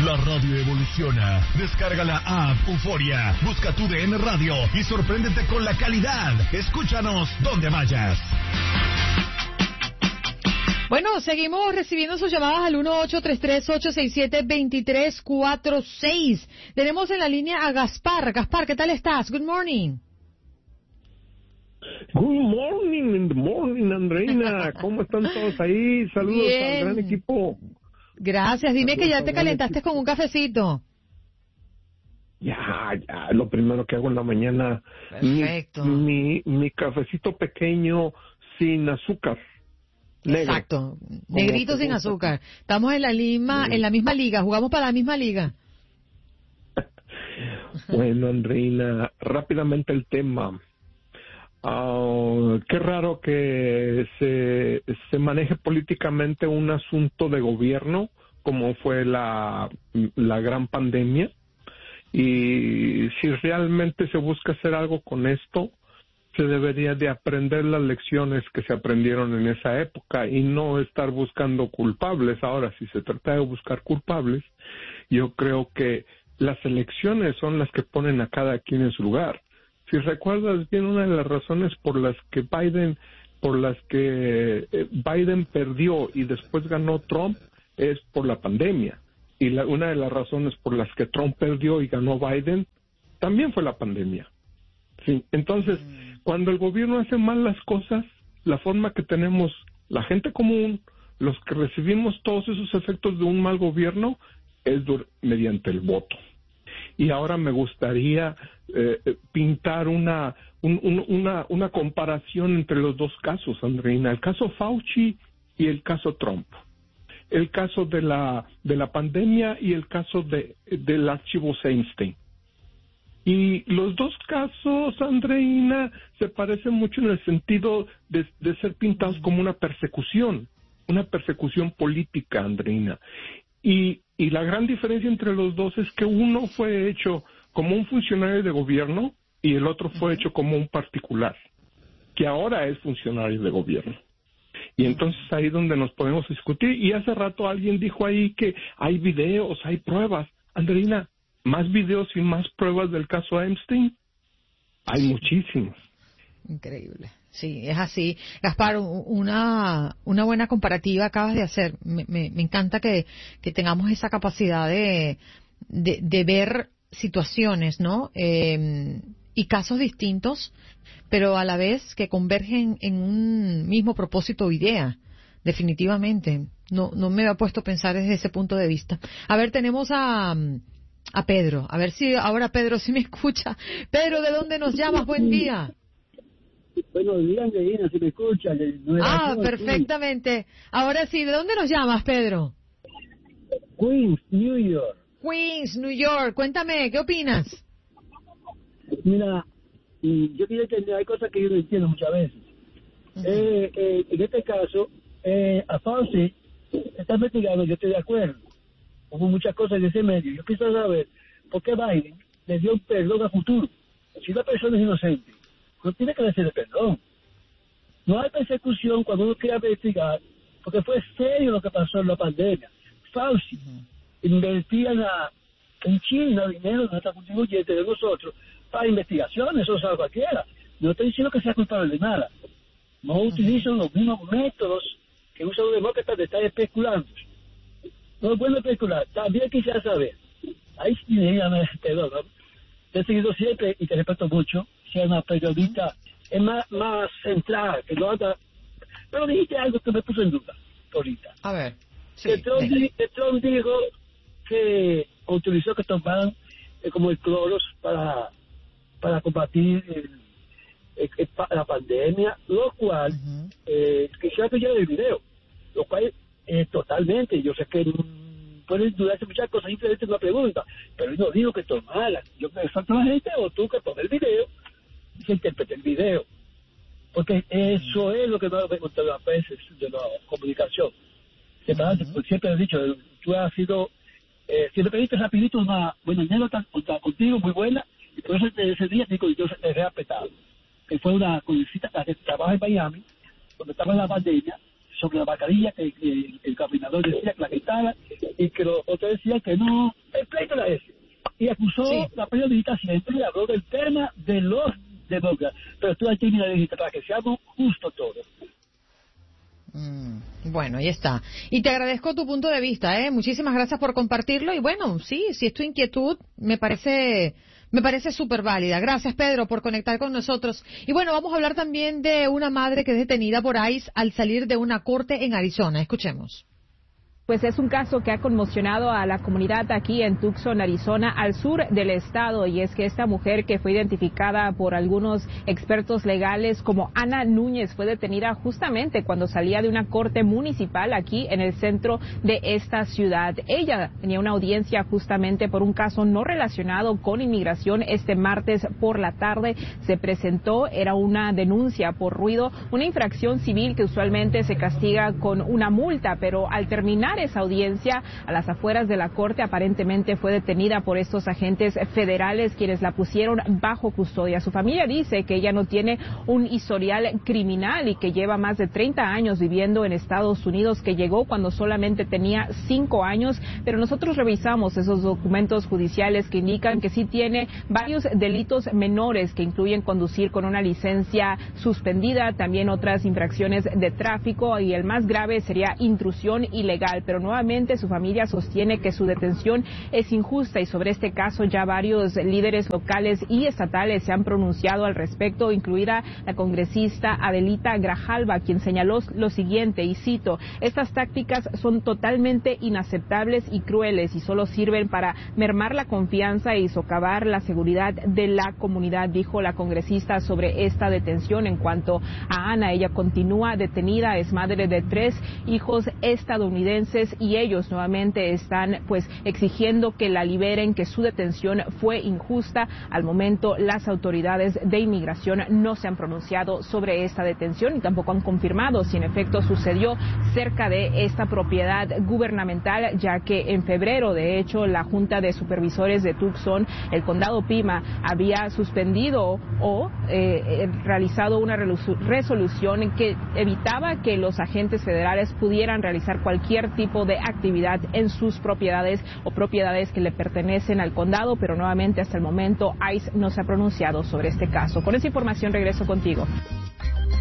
La radio evoluciona. Descarga la app Euforia. Busca tu DN Radio y sorpréndete con la calidad. Escúchanos donde vayas. Bueno, seguimos recibiendo sus llamadas al 1-833-867-2346. Tenemos en la línea a Gaspar. Gaspar, ¿qué tal estás? Good morning. Good morning, in the morning, Andreina. ¿Cómo están todos ahí? Saludos Bien. al gran equipo. Gracias. Dime que ya te calentaste con un cafecito. Ya, lo primero que hago en la mañana. Perfecto. Mi cafecito pequeño sin azúcar. Negro. Exacto. Negrito sin azúcar. Estamos en la misma liga. Jugamos para la misma liga. Bueno, Andreina, rápidamente el tema. Qué raro que se maneje políticamente un asunto de gobierno como fue la gran pandemia, y si realmente se busca hacer algo con esto, se debería de aprender las lecciones que se aprendieron en esa época y no estar buscando culpables. Ahora, si se trata de buscar culpables, yo creo que las elecciones son las que ponen a cada quien en su lugar. Si recuerdas bien, una de las razones por las que Biden perdió y después ganó Trump es por la pandemia. Y una de las razones por las que Trump perdió y ganó Biden también fue la pandemia. Sí, entonces, cuando el gobierno hace mal las cosas, la forma que tenemos la gente común, los que recibimos todos esos efectos de un mal gobierno, es mediante el voto. Y ahora me gustaría pintar una comparación entre los dos casos, Andreina, el caso Fauci y el caso Trump, el caso de la pandemia y el caso del archivo Weinstein. Y los dos casos, Andreina, se parecen mucho en el sentido de ser pintados como una persecución política, Andreina. Y la gran diferencia entre los dos es que uno fue hecho como un funcionario de gobierno y el otro fue hecho como un particular, que ahora es funcionario de gobierno. Y entonces ahí es donde nos podemos discutir. Y hace rato alguien dijo ahí que hay videos, hay pruebas. Andreina, ¿más videos y más pruebas del caso Epstein? Hay muchísimos. Increíble. Sí, es así. Gaspar, una buena comparativa acabas de hacer. Me encanta que tengamos esa capacidad de ver situaciones, ¿no? Y casos distintos, pero a la vez que convergen en un mismo propósito o idea. Definitivamente. No me había puesto a pensar desde ese punto de vista. A ver, tenemos a Pedro. A ver si ahora Pedro sí me escucha. Pedro, ¿de dónde nos llamas? Buen día. Buenos días, Andreina, si me escucha. Perfectamente. Ahora sí, ¿de dónde nos llamas, Pedro? Queens, New York. Queens, New York. Cuéntame, ¿qué opinas? Mira, yo quiero entender, hay cosas que yo no entiendo muchas veces. En este caso, a Fauci está investigando, yo estoy de acuerdo. Hubo muchas cosas en ese medio. Yo quisiera saber por qué Biden le dio un perdón a futuro. Si una persona es inocente, no tiene que decirle perdón. No hay persecución cuando uno quiera investigar, porque fue serio lo que pasó en la pandemia. Fauci invertía en China dinero de nuestros contribuyentes, de nosotros, para investigaciones, eso sabe cualquiera. No estoy diciendo que sea culpable de nada. No utilizan los mismos métodos que usan los demócratas de estar especulando. No es bueno especular. También quisiera saber, ahí sí, perdón, ¿no? Te he seguido siempre y te respeto mucho, sea una periodista es más centrada, que no anda. Pero dijiste algo que me puso en duda ahorita. A ver. Sí, Trump dijo que autorizó que tomaran como el cloros para combatir la pandemia, lo cual quisiera pillar el video, lo cual totalmente, yo sé que pueden dudarse muchas cosas, simplemente una pregunta, pero yo no digo que tomara, yo me falta la gente o tú que tome el video y se interprete el video, porque eso es lo que no me gustan las veces de la comunicación. Siempre he dicho, tú has sido, siempre pediste rapidito una buena anécdota contigo, muy buena, y por eso ese día digo, yo te he respetado, que fue una visita que trabaja en Miami, donde estaba en la pandemia, sobre la mascarilla, que el caminador decía que la quitara y que los otros decían que no. El pleito era ese. Y acusó la periodista siempre y habló del tema de los demócratas. Pero tú aquí me dijiste para que seamos justos todos. Bueno, ahí está. Y te agradezco tu punto de vista, Muchísimas gracias por compartirlo. Y bueno, sí, si es tu inquietud, me parece súper válida. Gracias, Pedro, por conectar con nosotros. Y bueno, vamos a hablar también de una madre que es detenida por ICE al salir de una corte en Arizona. Escuchemos. Pues es un caso que ha conmocionado a la comunidad aquí en Tucson, Arizona, al sur del estado, y es que esta mujer, que fue identificada por algunos expertos legales como Ana Núñez, fue detenida justamente cuando salía de una corte municipal aquí en el centro de esta ciudad. Ella tenía una audiencia justamente por un caso no relacionado con inmigración. Este martes por la tarde se presentó, era una denuncia por ruido, una infracción civil que usualmente se castiga con una multa, pero al terminar esa audiencia a las afueras de la corte, aparentemente fue detenida por estos agentes federales, quienes la pusieron bajo custodia. Su familia dice que ella no tiene un historial criminal y que lleva más de 30 años viviendo en Estados Unidos, que llegó cuando solamente tenía 5 años, pero nosotros revisamos esos documentos judiciales que indican que sí tiene varios delitos menores, que incluyen conducir con una licencia suspendida, también otras infracciones de tráfico, y el más grave sería intrusión ilegal. Pero nuevamente su familia sostiene que su detención es injusta, y sobre este caso ya varios líderes locales y estatales se han pronunciado al respecto, incluida la congresista Adelita Grijalva, quien señaló lo siguiente, y cito: estas tácticas son totalmente inaceptables y crueles y solo sirven para mermar la confianza y socavar la seguridad de la comunidad, dijo la congresista sobre esta detención. En cuanto a Ana, ella continúa detenida, es madre de 3 hijos estadounidenses, y ellos nuevamente están pues exigiendo que la liberen, que su detención fue injusta. Al momento las autoridades de inmigración no se han pronunciado sobre esta detención y tampoco han confirmado si en efecto sucedió cerca de esta propiedad gubernamental, ya que en febrero, de hecho, la Junta de Supervisores de Tucson, el condado Pima, había suspendido o realizado una resolución que evitaba que los agentes federales pudieran realizar cualquier tipo de actividad en sus propiedades o propiedades que le pertenecen al condado, pero nuevamente hasta el momento ICE no se ha pronunciado sobre este caso. Con esa información regreso contigo.